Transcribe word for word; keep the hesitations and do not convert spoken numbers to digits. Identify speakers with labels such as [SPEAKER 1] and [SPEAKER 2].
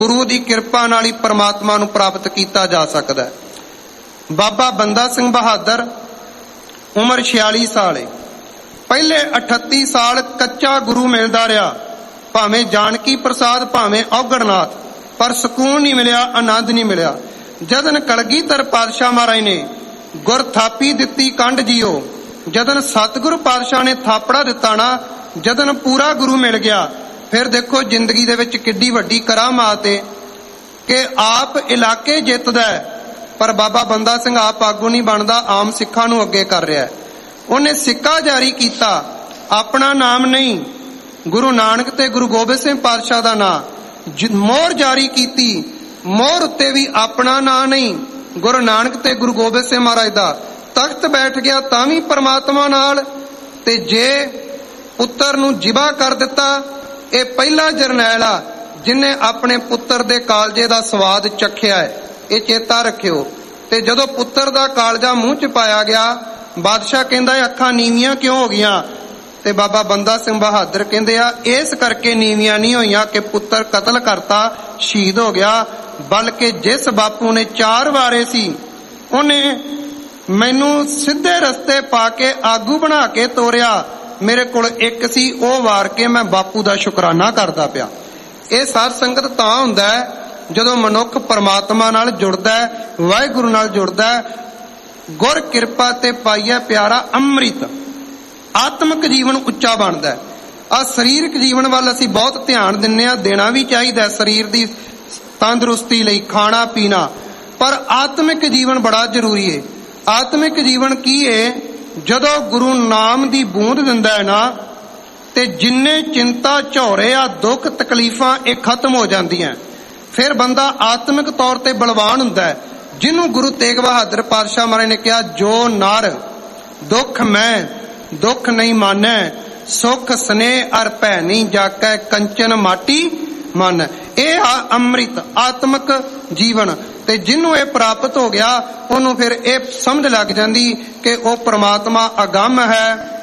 [SPEAKER 1] ਗੁਰੂ ਦੀ ਕਿਰਪਾ ਨਾਲ ਹੀ ਪਰਮਾਤਮਾ ਨੂੰ ਪ੍ਰਾਪਤ ਕੀਤਾ ਜਾ ਸਕਦਾ ਹੈ। ਬਾਬਾ ਬੰਦਾ ਸਿੰਘ ਬਹਾਦਰ ਉਮਰ ਛਿਆਲੀ ਸਾਲ ਹੈ। ਪਹਿਲੇ ਅਠੱਤੀ ਸਾਲ ਕੱਚਾ ਗੁਰੂ ਮਿਲਦਾ ਰਿਹਾ, ਭਾਵੇਂ ਜਾਨਕੀ ਪ੍ਰਸਾਦ ਭਾਵੇਂ ਔਗੜਨਾਥ, ਪਰ ਸਕੂਨ ਨਹੀਂ ਮਿਲਿਆ, ਆਨੰਦ ਨਹੀਂ ਮਿਲਿਆ। ਜਦਨ ਕਲਗੀਧਰ ਪਾਤਸ਼ਾਹ ਮਹਾਰਾਜ ਨੇ ਗੁਰ ਥਾਪੀ ਦਿੱਤੀ ਕੰਡ ਜੀਓ, ਜਦਨ ਸਤਿਗੁਰੂ ਪਾਤਸ਼ਾਹ ਨੇ ਥਾਪੜਾ ਦਿੱਤਾ ਨਾ, ਜਦਨ ਪੂਰਾ ਗੁਰੂ ਮਿਲ ਗਿਆ, ਫਿਰ ਦੇਖੋ ਜ਼ਿੰਦਗੀ ਦੇ ਵਿੱਚ ਕਿੱਡੀ ਵੱਡੀ ਕਰਾਮਾਤ ਹੈ ਕਿ ਆਪ ਇਲਾਕੇ ਜਿੱਤਦਾ ਹੈ, ਪਰ ਬਾਬਾ ਬੰਦਾ ਸਿੰਘ ਆਪ ਆਗੂ ਨਹੀਂ ਬਣਦਾ, ਆਮ ਸਿੱਖਾਂ ਨੂੰ ਅੱਗੇ ਕਰ ਰਿਹਾ ਹੈ। ਉਹਨੇ ਸਿੱਕਾ ਜਾਰੀ ਕੀਤਾ, ਆਪਣਾ ਨਾਮ ਨਹੀਂ, ਗੁਰੂ ਨਾਨਕ ਤੇ ਗੁਰੂ ਗੋਬਿੰਦ ਸਿੰਘ ਪਾਤਸ਼ਾਹ ਦਾ ਨਾਂ। ਮੋਹਰ ਜਾਰੀ ਕੀਤੀ, ਮੋਹਰ ਉੱਤੇ ਵੀ ਆਪਣਾ ਨਾਂ ਨਹੀਂ, ਗੁਰੂ ਨਾਨਕ ਤੇ ਗੁਰੂ ਗੋਬਿੰਦ ਸਿੰਘ ਮਹਾਰਾਜ ਦਾ। ਤਖਤ ਬੈਠ ਗਿਆ ਤਾਂ ਵੀ ਪਰਮਾਤਮਾ ਨਾਲ, ਤੇ ਜੇ ਪੁੱਤਰ ਨੂੰ ਜਿਬਾ ਕਰ ਦਿੱਤਾ, ਇਹ ਪਹਿਲਾ ਜਰਨੈਲ ਆ ਜਿਨੇ ਆਪਣੇ ਪੁੱਤਰ ਦੇ ਕਾਲਜੇ ਦਾ ਸਵਾਦ ਚੱਖਿਆ ਹੈ, ਇਹ ਚੇਤਾ ਰੱਖਿਓ। ਤੇ ਜਦੋਂ ਪੁੱਤਰ ਦਾ ਕਾਲਜਾ ਮੂੰਹ ਚ ਪਾਇਆ ਗਿਆ, ਬਾਦਸ਼ਾਹ ਕਹਿੰਦਾ ਅੱਖਾਂ ਨੀਵੀਆਂ ਕਿਉਂ ਹੋ ਗਈਆਂ? ਤੇ ਬਾਬਾ ਬੰਦਾ ਸਿੰਘ ਬਹਾਦਰ ਕਹਿੰਦੇ ਆ ਇਸ ਕਰਕੇ ਨੀਵੀਆਂ ਨਹੀਂ ਹੋਈਆਂ ਕਿ ਪੁੱਤਰ ਕਤਲ ਕਰਤਾ, ਸ਼ਹੀਦ ਹੋ ਗਿਆ, ਬਲਕਿ ਜਿਸ ਬਾਪੂ ਨੇ ਚਾਰ ਵਾਰੇ ਸੀ, ਉਹਨੇ ਮੈਨੂੰ ਸਿੱਧੇ ਰਸਤੇ ਪਾ ਕੇ ਆਗੂ ਬਣਾ ਕੇ ਤੋਰਿਆ, ਮੇਰੇ ਕੋਲ ਇੱਕ ਸੀ, ਉਹ ਵਾਰ ਕੇ ਮੈਂ ਬਾਪੂ ਦਾ ਸ਼ੁਕਰਾਨਾ ਕਰਦਾ ਪਿਆ। ਇਹ ਸਾਧ ਸੰਗਤ ਤਾਂ ਹੁੰਦਾ ਹੈ ਜਦੋਂ ਮਨੁੱਖ ਪਰਮਾਤਮਾ ਨਾਲ ਜੁੜਦਾ ਹੈ, ਵਾਹਿਗੁਰੂ ਨਾਲ ਜੁੜਦਾ ਹੈ। ਗੁਰ ਕਿਰਪਾ ਤੇ ਪਾਈਆ ਪਿਆਰਾ ਅੰਮ੍ਰਿਤ, ਆਤਮਿਕ ਜੀਵਨ ਉੱਚਾ ਬਣਦਾ ਹੈ। ਆ ਸਰੀਰਕ ਜੀਵਨ ਵੱਲ ਅਸੀਂ ਬਹੁਤ ਧਿਆਨ ਦਿੰਨੇ ਆ, ਦੇਣਾ ਵੀ ਚਾਹੀਦਾ ਸਰੀਰ ਦੀ ਤੰਦਰੁਸਤੀ ਲਈ, ਖਾਣਾ ਪੀਣਾ, ਪਰ ਆਤਮਿਕ ਜੀਵਨ ਬੜਾ ਜ਼ਰੂਰੀ ਹੈ। ਆਤਮਿਕ ਜੀਵਨ ਕੀ ਹੈ? ਜਦੋਂ ਗੁਰੂ ਨਾਮ ਦੀ ਬੂੰਦ ਦਿੰਦਾ ਹੈ ਨਾ, ਤੇ ਜਿੰਨੇ ਚਿੰਤਾ ਝੌਰੇ ਆ, ਦੁੱਖ ਤਕਲੀਫਾਂ, ਇਹ ਖਤਮ ਹੋ ਜਾਂਦੀਆਂ। ਫਿਰ ਬੰਦਾ ਆਤਮਿਕ ਤੌਰ ਤੇ ਬਲਵਾਨ ਹੁੰਦਾ ਹੈ, ਜਿਹਨੂੰ ਗੁਰੂ ਤੇਗ ਬਹਾਦਰ ਪਾਤਸ਼ਾਹ ਮਹਾਰਾਜ ਨੇ ਕਿਹਾ, ਜੋ ਨਰ ਦੁੱਖ ਮੈਂ ਦੁੱਖ ਨਹੀਂ ਮਾਨੈ, ਸੁਖ ਸਨੇਹ ਅਰ ਭੈ ਨਹੀਂ ਜਾਕੈ, ਕੰਚਨ ਮਾਟੀ ਮਨ। ਇਹ ਆ ਅੰਮ੍ਰਿਤ ਆਤਮਿਕ ਜੀਵਨ। ਤੇ ਜਿਹਨੂੰ ਇਹ ਪ੍ਰਾਪਤ ਹੋ ਗਿਆ, ਉਹਨੂੰ ਫਿਰ ਇਹ ਸਮਝ ਲੱਗ ਜਾਂਦੀ ਕਿ ਉਹ ਪ੍ਰਮਾਤਮਾ ਅਗੰਮ ਹੈ,